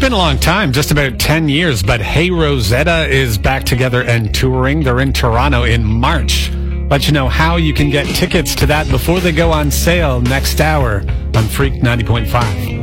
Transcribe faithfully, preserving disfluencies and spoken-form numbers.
been a long time, just about ten years, but Hey Rosetta is back together and touring. They're in Toronto in March. Let you know how you can get tickets to that before they go on sale next hour on Freak ninety point five.